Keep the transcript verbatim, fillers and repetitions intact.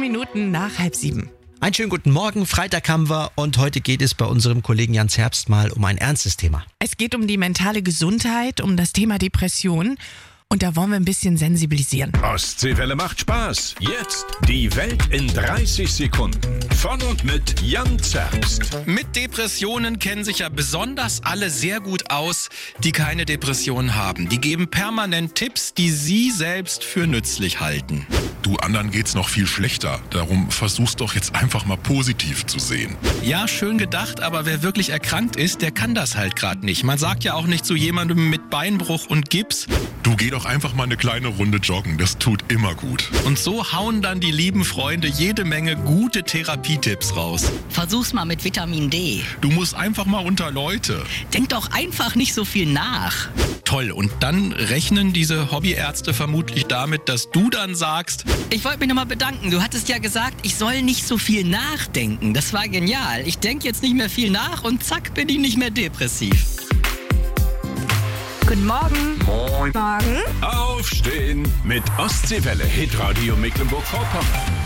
Minuten nach halb sieben. Einen schönen guten Morgen, Freitag haben wir und heute geht es bei unserem Kollegen Jans Herbst mal um ein ernstes Thema. Es geht um die mentale Gesundheit, um das Thema Depression. Und da wollen wir ein bisschen sensibilisieren. Ostseewelle macht Spaß. Jetzt die Welt in dreißig Sekunden. Von und mit Jans Herbst. Mit Depressionen kennen sich ja besonders alle sehr gut aus, die keine Depression haben. Die geben permanent Tipps, die sie selbst für nützlich halten. Du, anderen geht's noch viel schlechter. Darum versuch's doch jetzt einfach mal positiv zu sehen. Ja, schön gedacht, aber wer wirklich erkrankt ist, der kann das halt gerade nicht. Man sagt ja auch nicht zu jemandem mit Beinbruch und Gips: Du, geh doch einfach mal eine kleine Runde joggen, das tut immer gut. Und so hauen dann die lieben Freunde jede Menge gute Therapietipps raus. Versuch's mal mit Vitamin D. Du musst einfach mal unter Leute. Denk doch einfach nicht so viel nach. Toll, und dann rechnen diese Hobbyärzte vermutlich damit, dass du dann sagst: Ich wollte mich nochmal bedanken. Du hattest ja gesagt, ich soll nicht so viel nachdenken. Das war genial. Ich denke jetzt nicht mehr viel nach und zack, bin ich nicht mehr depressiv. Guten Morgen. Moin. Morgen. Aufstehen mit Ostseewelle, Hitradio Mecklenburg-Vorpommern.